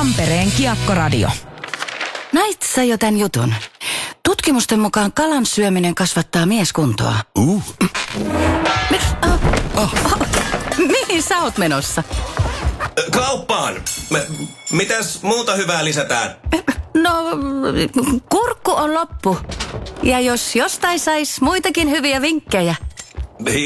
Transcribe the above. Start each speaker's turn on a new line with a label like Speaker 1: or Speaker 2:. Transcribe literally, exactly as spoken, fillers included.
Speaker 1: Tampereen Kiekkoradio.
Speaker 2: Näit sä jo tän jutun? Tutkimusten mukaan kalan syöminen kasvattaa mieskuntoa.
Speaker 3: Uh.
Speaker 2: Mi- oh. Oh. Oh. Mihin sä oot menossa?
Speaker 4: Kauppaan! M- mitäs muuta hyvää lisätään?
Speaker 2: No, kurkku on loppu. Ja jos jostain sais muitakin hyviä vinkkejä,